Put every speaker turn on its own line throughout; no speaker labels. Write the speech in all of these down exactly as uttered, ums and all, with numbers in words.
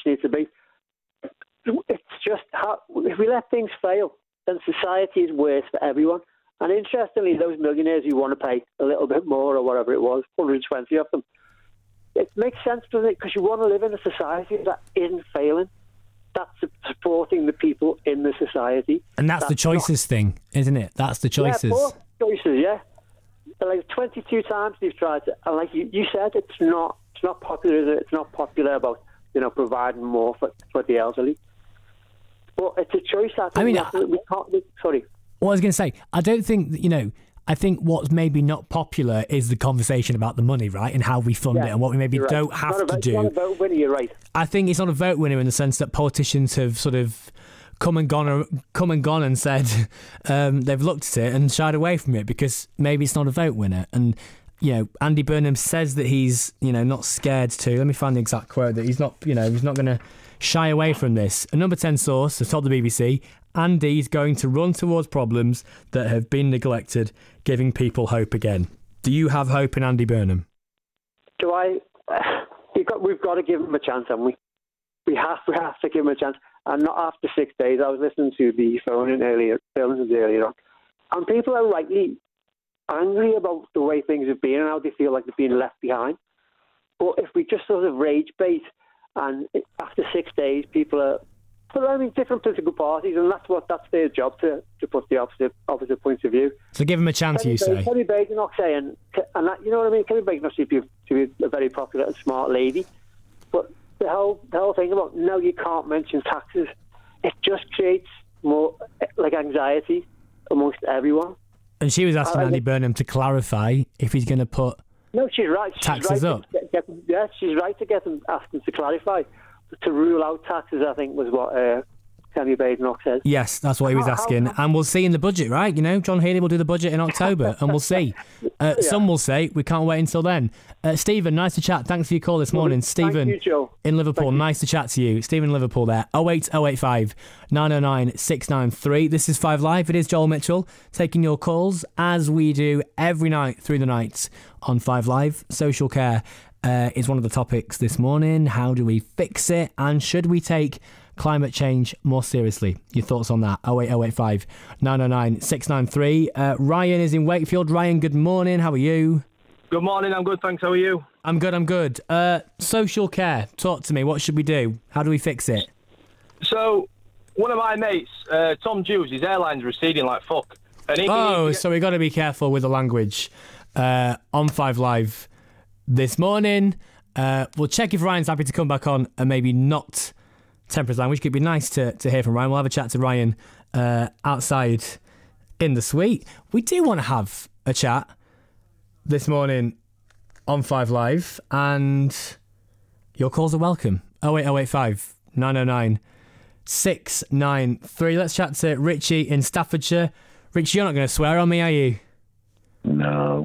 mention it to be. It's just how, if we let things fail, then society is worse for everyone. And interestingly, those millionaires who want to pay a little bit more or whatever it was, one hundred twenty of them, it makes sense, doesn't it? Because you want to live in a society that isn't failing. That's supporting the people in the society.
And that's, that's the choices not, thing, isn't it? That's the choices.
Yeah, choices, yeah. But like twenty-two times they've tried to, and like you, you said, it's not it's not popular, is it? It's not popular about, you know, providing more for, for the elderly. But it's a choice. I, think
I mean,
we, to, we can't. We, sorry.
What I was going to say, I don't think, you know, I think what's maybe not popular is the conversation about the money, right, and how we fund yeah, it and what we maybe right. don't have
to
vote,
do. It's not a vote winner, you're right.
I think it's not a vote winner in the sense that politicians have sort of come and gone, come and gone and said um, they've looked at it and shied away from it because maybe it's not a vote winner. And, you know, Andy Burnham says that he's, you know, not scared to. Let me find the exact quote that he's not, you know, he's not going to shy away from this. A number ten source has told the B B C, Andy's going to run towards problems that have been neglected, giving people hope again. Do you have hope in Andy Burnham?
Do I? We've got, we've got to give him a chance, haven't we? We have, we have to give him a chance. And not after six days. I was listening to the phone-in earlier, earlier on, and people are rightly angry about the way things have been and how they feel like they've been left behind. But if we just sort of rage bait, and after six days, people are, well, I mean, different political parties, and that's what that's their job to, to put the opposite opposite points of view.
So give him a chance,
Kenny
you say?
Kenny Badenoch saying, and that, you know what I mean. Kenny Badenoch seems to be, to be a very popular and smart lady, but the whole the whole thing about no, you can't mention taxes, it just creates more like anxiety amongst everyone.
And she was asking uh, Andy Burnham to clarify if he's going to put
no, she's right. She's
taxes
right
up.
Get, get, yeah, she's right to get them, ask them to clarify. But to rule out taxes, I think, was what uh, Kenny Badenoch said.
Yes, that's what he was asking. How, how, and we'll see in the budget, right? You know, John Healey will do the budget in October, and we'll see. Uh, yeah. Some will say we can't wait until then. Uh, Stephen, nice to chat. Thanks for your call this morning. Well, Stephen
you, Joe.
in Liverpool, nice to chat to you. Stephen in Liverpool there. oh eight oh eight five, nine oh nine, six nine three. This is Five Live. It is Joel Mitchell taking your calls as we do every night through the night on Five Live. Social care uh, is one of the topics this morning. How do we fix it? And should we take climate change more seriously? Your thoughts on that? oh eight oh eight five, nine oh nine, six nine three. Uh, Ryan is in Wakefield. Ryan, good morning. How are you?
Good morning. I'm good, thanks. How are you?
I'm good, I'm good. Uh, social care. Talk to me. What should we do? How do we fix it?
So, one of my mates, uh, Tom Hughes, his airline's receding like fuck. And he,
oh,
he, he,
so we got to be careful with the language. Uh, on Five Live this morning. Uh, we'll check if Ryan's happy to come back on and maybe not temper his language. It'd be nice to, to hear from Ryan. We'll have a chat to Ryan uh, outside in the suite. We do want to have a chat this morning on Five Live, and your calls are welcome. oh eight oh eight five, nine oh nine, six nine three. Let's chat to Richie in Staffordshire. Richie, you're not going to swear on me, are you?
No.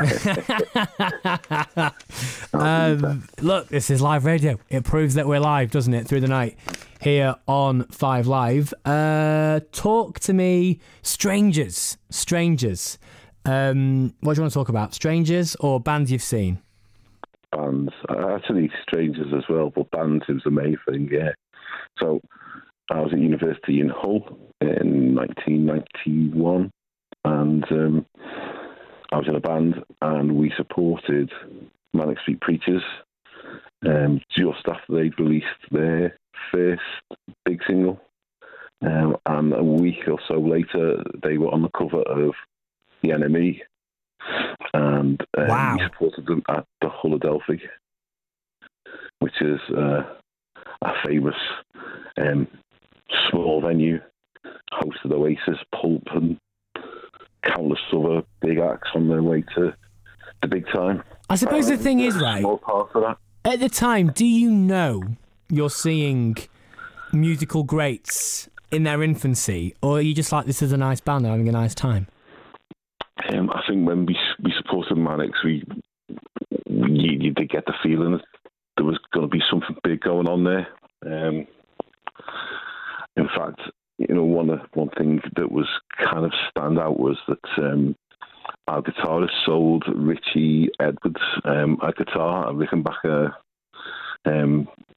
um, look, this is live radio. It proves that we're live, doesn't it, through the night here on Five Live. Uh, talk to me, strangers. Strangers. Um, what do you want to talk about? Strangers or bands you've seen?
Bands. Actually, strangers as well, but bands is the main thing, yeah. So, I was at university in Hull in nineteen ninety-one, and um, I was in a band, and we supported Manic Street Preachers um, just after they'd released their first big single. Um, and a week or so later, they were on the cover of The N M E, and um,
wow.
we supported them at the Hull Adelphi, which is uh, a famous um, small venue, hosted Oasis, Pulp, and countless other big acts on their way to the big time.
I suppose um, the thing is, right,
small part of that.
At the time, do you know you're seeing musical greats in their infancy, or are you just like, this is a nice band, they're having a nice time?
Um, I think when we we supported Manics, we, we you, you did get the feeling that there was going to be something big going on there. Um, in fact, you know, one one thing that was kind of stand out was that um, our guitarist sold Richie Edwards um, a guitar, a Rickenbacker um,